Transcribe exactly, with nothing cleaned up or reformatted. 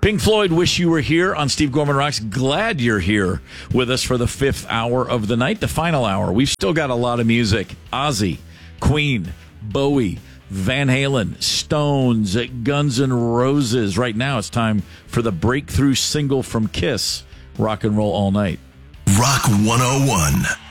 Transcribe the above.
Pink Floyd, Wish You Were Here on Steve Gorman Rocks. Glad you're here with us for the fifth hour of the night, the final hour. We've still got a lot of music. Ozzy, Queen, Bowie, Van Halen, Stones, Guns N' Roses. Right now it's time for the breakthrough single from Kiss, Rock and Roll All Night. Rock one oh one.